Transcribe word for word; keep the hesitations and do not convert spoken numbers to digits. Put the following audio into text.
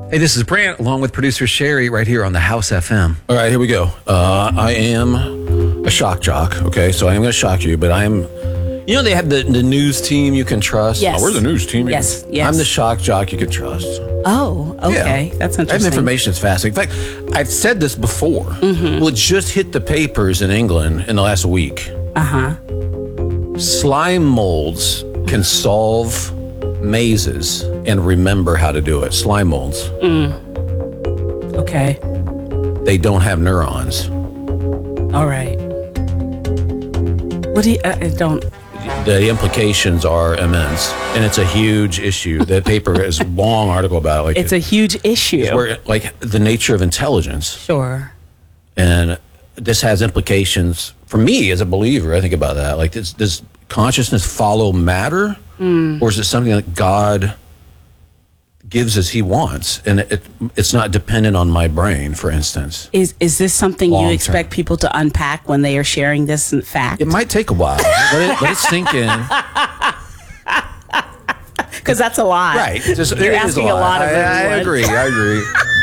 Hey, this is Brant, along with producer Sherry, right here on the House F M. All right, here we go. Uh, I am a shock jock, okay? So I am going to shock you, but I am... You know they have the, the news team you can trust? Yes. Oh, we're the news team. Yes, yes. I'm the shock jock you can trust. Oh, okay. Yeah. That's I have interesting. information that's fascinating. In fact, I've said this before. Mm-hmm. Well, it just hit the papers in England in the last week. Uh-huh. Slime molds can solve mazes and remember how to do it. Slime molds. Okay. They don't have neurons. All right. What do you, uh, I don't... The implications are immense, and it's a huge issue. The paper has a long article about it. Like It's a huge issue. where, like the nature of intelligence, Sure. and this has implications for me as a believer. I think about that. Like, does, does consciousness follow matter, Mm. or is it something that God gives as He wants, and it, it's not dependent on my brain, for instance? Is is this something Long you term. expect people to unpack when they are sharing this fact? It might take a while. let, it, let it sink in. Because that's a lot. Right. Just, You're it is asking a lot of I, I everyone. agree. I agree.